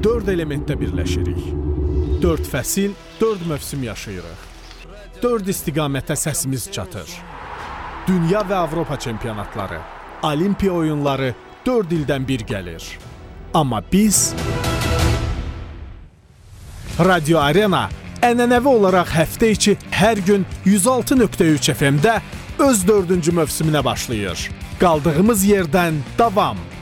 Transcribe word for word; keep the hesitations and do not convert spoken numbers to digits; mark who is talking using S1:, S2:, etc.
S1: dörd elementdə birləşirik. Dörd fəsil, dörd mövsüm yaşayırıq. Dörd istiqamətə səsimiz çatır. Dünya və Avropa çempionatları, Olimpiya oyunları dörd ildən bir gəlir. Amma biz... Radio Arena ənənəvi olaraq həftə içi hər gün yüz altı nöqtə üç F M-də öz dördüncü mövsümünə başlayır. Qaldığımız yerdən davam.